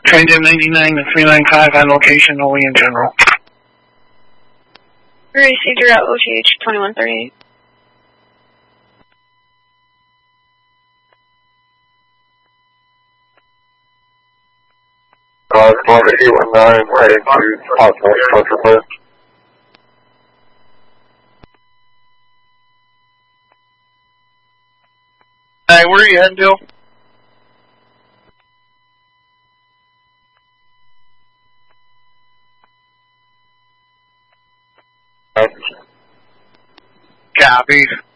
Transit 99 to 395 on location, only in general. We received your route OTH 2138. Florida 819, heading to possible structure place. Hey, where are you heading to? Copy.